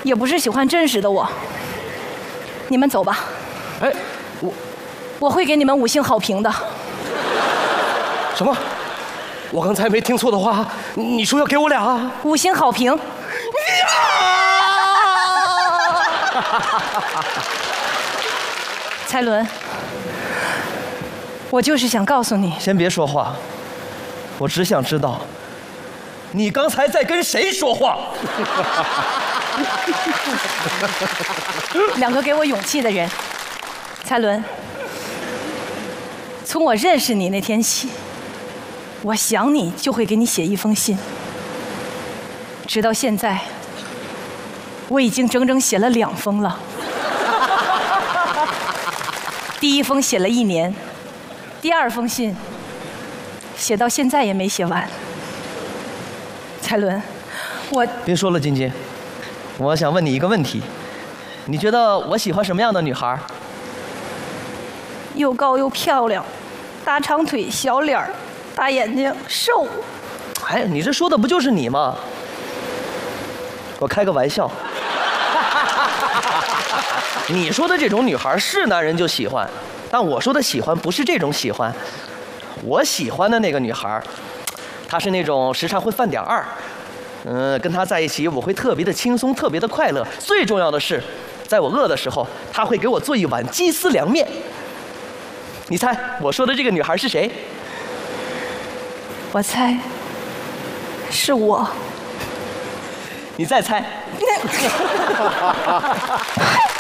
也不是喜欢真实的我。你们走吧。 哎， 我会给你们5星好评的。 什么？我刚才没听错的话，你说要给我俩 5星好评。蔡伦，我就是想告诉你， 先别说话，我只想知道，你刚才在跟谁说话 2个给我勇气的人。蔡伦，从我认识你那天起，我想你就会给你写1封信，直到现在，我已经整整写了2封了。第1封写了1年，第2封信写到现在也没写完。蔡伦，我别说了，晶晶，我想问你一个问题，你觉得我喜欢什么样的女孩？ 又高又漂亮，大长腿、小脸儿、大眼睛、瘦。 哎，你这说的不就是你吗？我开个玩笑。你说的这种女孩是男人就喜欢，但我说的喜欢不是这种喜欢。我喜欢的那个女孩，她是那种时常会犯点二，跟她在一起我会特别的轻松，特别的快乐。最重要的是，在我饿的时候，她会给我做一碗鸡丝凉面。你猜我说的这个女孩是谁？ 我猜是我。 你再猜。